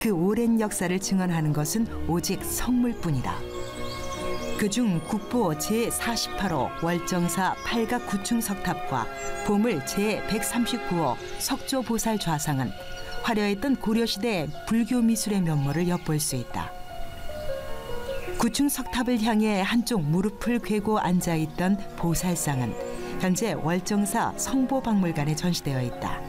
그 오랜 역사를 증언하는 것은 오직 성물뿐이다. 그중 국보 제48호 월정사 팔각 구층 석탑과 보물 제139호 석조보살 좌상은 화려했던 고려시대 불교 미술의 면모를 엿볼 수 있다. 구층 석탑을 향해 한쪽 무릎을 괴고 앉아있던 보살상은 현재 월정사 성보박물관에 전시되어 있다.